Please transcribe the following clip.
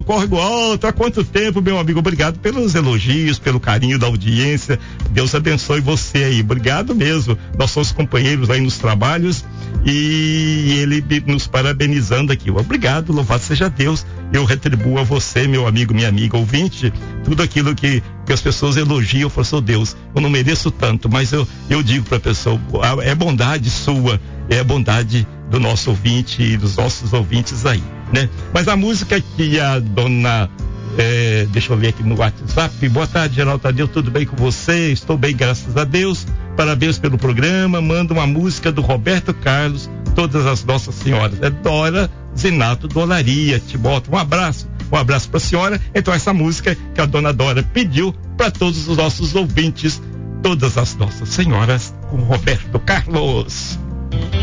Córrego Alto, há quanto tempo, meu amigo? Obrigado pelos elogios, pelo carinho da audiência. Deus abençoe você aí. Obrigado mesmo. Nós somos companheiros aí nos trabalhos e ele nos parabenizando aqui. Obrigado, louvado seja Deus. Eu retribuo a você, meu amigo, minha amiga ouvinte, tudo aquilo que as pessoas elogiam. Eu falo, Deus, eu não mereço tanto, mas eu digo para a pessoa, é bondade sua, é bondade do nosso ouvinte e dos nossos ouvintes aí, né? Mas a música que a dona, deixa eu ver aqui no WhatsApp. Boa tarde, Geraldo Tadeu, tudo bem com você? Estou bem, graças a Deus. Parabéns pelo programa. Manda uma música do Roberto Carlos, Todas as Nossas Senhoras. É Dora Zinato Dolaria. Timóteo, um abraço para a senhora. Então essa música que a dona Dora pediu para todos os nossos ouvintes, Todas as Nossas Senhoras, com Roberto Carlos.